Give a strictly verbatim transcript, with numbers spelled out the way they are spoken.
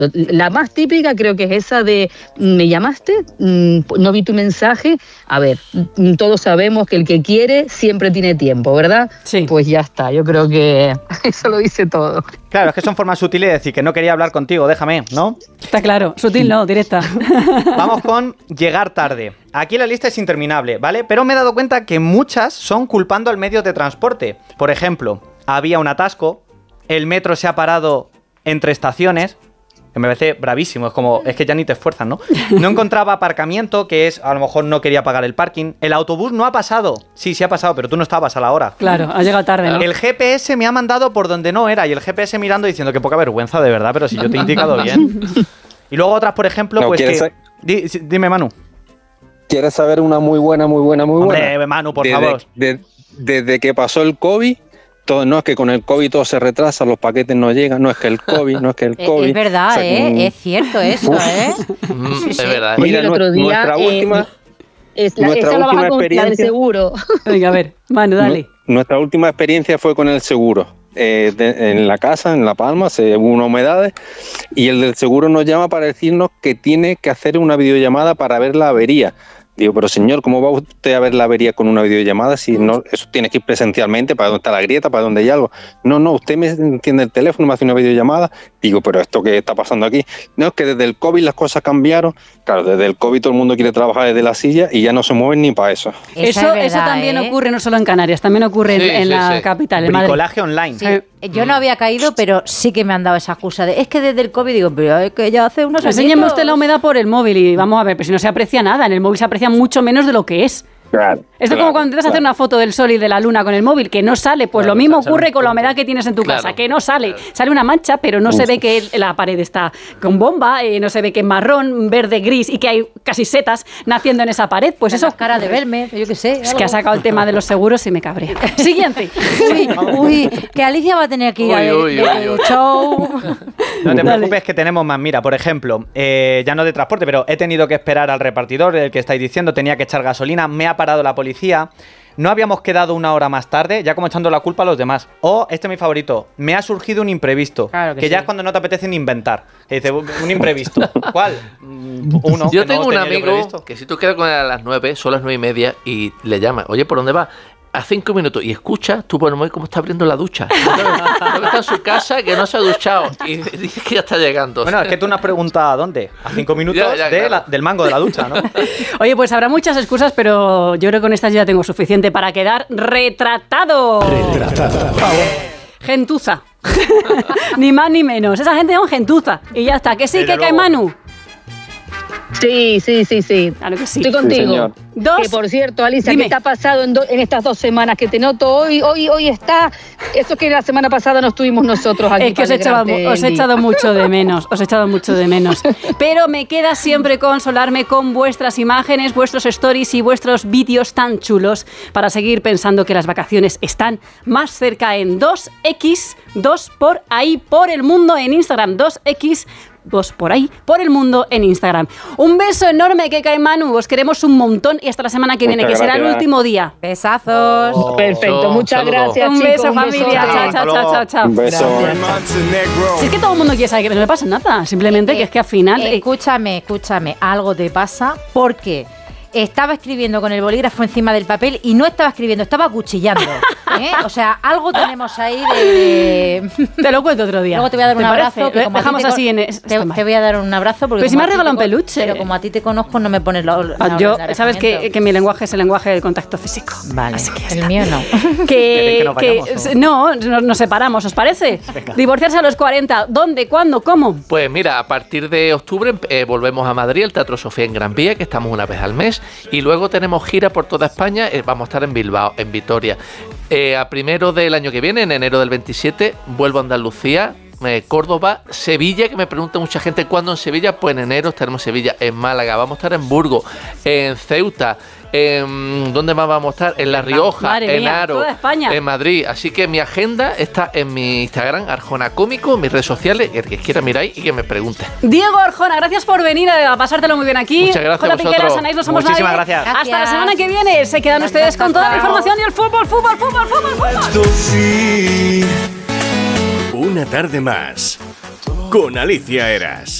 La más típica creo que es esa de ¿me llamaste? No vi tu mensaje. A ver, todos sabemos que el que quiere siempre tiene tiempo, ¿verdad? Sí. Pues ya está, yo creo que eso lo dice todo. Claro, es que son formas sutiles de decir que no quería hablar contigo, déjame, ¿no? Está claro, sutil no, directa. Vamos con llegar tarde. Aquí la lista es interminable, ¿vale? Pero me he dado cuenta que muchas son culpando al medio de transporte. Por ejemplo, había un atasco, el metro se ha parado entre estaciones, que me parece bravísimo, es como, es que ya ni te esfuerzas, ¿no? No encontraba aparcamiento, que es, a lo mejor no quería pagar el parking. El autobús no ha pasado. Sí, sí ha pasado, pero tú no estabas a la hora. Claro, ha llegado tarde, ¿no? El G P S me ha mandado por donde no era, y el G P S mirando diciendo que poca vergüenza, de verdad, pero si yo te he indicado bien. Y luego otras, por ejemplo, no, pues que... Sa- Di, dime, Manu. ¿Quieres saber una muy buena, muy buena, muy buena? Hombre, Manu, por desde, favor. de, desde que pasó el COVID... Todo, no es que con el COVID todo se retrasa, los paquetes no llegan, no es que el COVID, no es que el COVID. Es verdad, o sea, ¿eh? Que... Es cierto eso, ¿eh? Mm, sí, sí. Es verdad. Mira, el otro día, nuestra eh, última, es la, nuestra esta última la experiencia. La del seguro. Venga, a ver, Manu, dale. Nuestra última experiencia fue con el seguro. Eh, de, en la casa, en La Palma, se hubo unas humedades y el del seguro nos llama para decirnos que tiene que hacer una videollamada para ver la avería. Digo, pero señor, ¿cómo va usted a ver la avería con una videollamada si no, eso tiene que ir presencialmente para dónde está la grieta, para dónde hay algo? No, no, usted me enciende el teléfono, me hace una videollamada. Digo, pero ¿esto qué está pasando aquí? No, es que desde el COVID las cosas cambiaron. Claro, desde el COVID todo el mundo quiere trabajar desde la silla y ya no se mueven ni para eso. Eso, verdad, eso también ¿eh? ocurre no solo en Canarias, también ocurre sí, en, en sí, la sí. capital, en Madrid. Bricolaje online. Sí. Yo no había caído, pero sí que me han dado esa excusa de es que desde el COVID digo, pero es que ya hace unos años. Enséñeme usted la humedad por el móvil y vamos a ver, pero si no se aprecia nada, en el móvil se aprecia mucho menos de lo que es. Claro, Esto es claro, como cuando intentas claro. hacer una foto del sol y de la luna con el móvil, que no sale. Pues Claro, lo mismo sale ocurre un con la punto. humedad que tienes en tu Claro, casa, que no sale. claro. Sale una mancha, pero no se ve que la pared está con bomba, eh, no se ve que es marrón, verde, gris y que hay casi setas naciendo en esa pared. Pues eso... cara de verme, yo qué sé. Es algo. que ha sacado el tema de los seguros y me cabrea. Siguiente. Uy, uy, que Alicia va a tener que ir a Uy, ver uy, de uy, uy. show. No te Dale. preocupes que tenemos más. Mira, por ejemplo, eh, ya no de transporte, pero he tenido que esperar al repartidor, el que estáis diciendo, tenía que echar gasolina, me ha parado la policía. No habíamos quedado una hora más tarde, ya como echando la culpa a los demás. O, este es mi favorito, me ha surgido un imprevisto. Claro que que ya sí. es cuando no te apetece ni inventar. Que dice, un imprevisto. ¿Cuál? Mm, Uno. Yo que no tengo un tenía yo amigo previsto. que si tú quedas con él a las nueve, son las nueve y media, y le llamas, oye, ¿por dónde vas? A cinco minutos, y escucha, tú por el móvil cómo está abriendo la ducha. Creo que está en su casa, que no se ha duchado, y dice que ya está llegando. Bueno, es que tú no has preguntado a dónde. A cinco minutos Ya, ya, de claro. la- del mango de la ducha, ¿no? Oye, pues habrá muchas excusas, pero yo creo que con estas ya tengo suficiente para quedar retratado. Retratado. Gentuza. Ni más ni menos. Esa gente es un gentuza. Y ya está. Que sí, Desde que cae luego. Manu. Sí, sí, sí, sí. Claro que sí. Estoy Sí, contigo. señor. Dos. Que por cierto, Alicia, Dime. ¿qué te ha pasado en, do- en estas dos semanas que te noto hoy? Hoy, hoy está. Eso que la semana pasada no estuvimos nosotros aquí. Es que os he, para echado, alegrarte os he el día. echado mucho de menos, os he echado mucho de menos. Pero me queda siempre consolarme con vuestras imágenes, vuestros stories y vuestros vídeos tan chulos para seguir pensando que las vacaciones están más cerca en dos equis, dos por ahí por el mundo en Instagram, dos equis, dos por ahí por el mundo en Instagram. Un beso enorme, que cae Manu, os queremos un montón y hasta la semana que viene, Muchas que será el gracias. último día. Besazos. Oh. Perfecto, Un muchas saludo. gracias, Un chicos. beso, familia. besote. Chao, chao, chao, chao, chao. Un beso. Si es que todo el mundo quiere saber que no me pasa nada, simplemente que es que al final... eh, Escúchame, escúchame, algo te pasa porque estaba escribiendo con el bolígrafo encima del papel y no estaba escribiendo, estaba acuchillando. ¿eh? O sea, algo tenemos ahí de... de- Te lo cuento otro día. Luego te voy a dar un ¿Te abrazo. parece? que como a ti Dejamos te con- así en... Te, stand-by. te voy a dar un abrazo porque... Pero si como me a has ti te regalado un con- peluche. Pero como a ti te conozco, no me pones la... la Ah, yo, orden de sabes que, alejamiento. que mi lenguaje es el lenguaje del contacto físico. Vale, Así que ya el está. mío no. ¿Queréis Que, que nos vayamos, que- o? no, nos, nos separamos, ¿os parece? Divorciarse a los cuarenta, ¿dónde, cuándo, cómo? Pues mira, a partir de octubre eh, volvemos a Madrid, al Teatro Sofía en Gran Vía, que estamos una vez al mes, y luego tenemos gira por toda España, eh, vamos a estar en Bilbao, en Vitoria. Eh, a primero del año que viene, en enero del veintisiete, vuelvo a Andalucía, eh, Córdoba, Sevilla, que me pregunta mucha gente cuándo en Sevilla, pues en enero estaremos en Sevilla, en Málaga, vamos a estar en Burgos, en Ceuta, en, ¿dónde más vamos a estar? En La Rioja, Madre en mía, Aro, toda España. en Madrid. Así que mi agenda está en mi Instagram, Arjona Cómico, en mis redes sociales, el que quiera miráis y que me pregunte. Diego Arjona, gracias por venir a pasártelo muy bien aquí. Muchas gracias Con a la Piqueras, vosotros. Anaís, no somos Muchísimas nadie. gracias. Hasta la Gracias. semana que viene. Se quedan ustedes con toda la información y el fútbol, fútbol, fútbol, fútbol, fútbol. Una tarde más. con Alicia Eras.